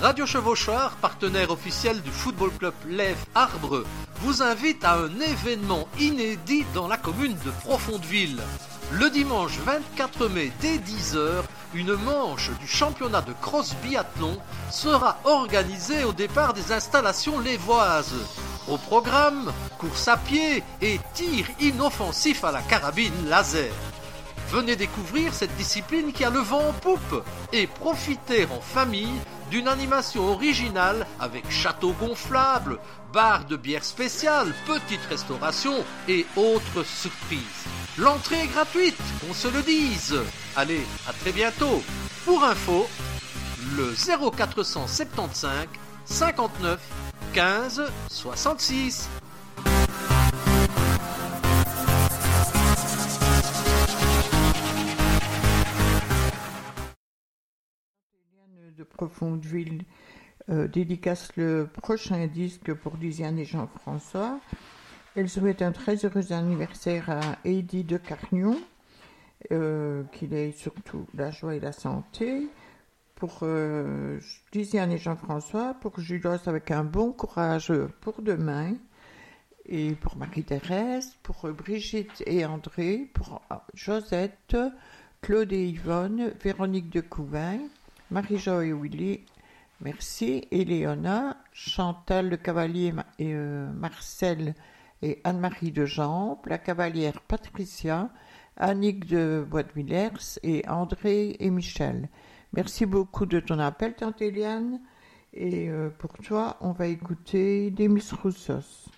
Radio Chevauchard, partenaire officiel du football club Lève Arbre, vous invite à un événement inédit dans la commune de Profondeville. Le dimanche 24 mai dès 10h, une manche du championnat de cross biathlon sera organisée au départ des installations lévoises. Au programme, course à pied et tir inoffensif à la carabine laser. Venez découvrir cette discipline qui a le vent en poupe et profiter en famille d'une animation originale avec château gonflable, bar de bière spéciale, petite restauration et autres surprises. L'entrée est gratuite, qu'on se le dise. Allez, à très bientôt. Pour info, le 0475 59 15 66. De Profondeville dédicace le prochain disque pour Lisiane et Jean-François. Elle souhaite un très heureux anniversaire à Heidi de Cargnon, qu'il ait surtout la joie et la santé. Pour Lisiane et Jean-François, pour Julos avec un bon courage pour demain, et pour Marie-Thérèse, pour Brigitte et André, pour Josette, Claude et Yvonne, Véronique de Couvain, Marie-Jo et Willy, merci, Éléona, Chantal Le Cavalier et Marcel et Anne-Marie de Jambe, la cavalière Patricia, Annick de Bois de Villers et André et Michel. Merci beaucoup de ton appel, tante Eliane, et pour toi, on va écouter Demis Roussos.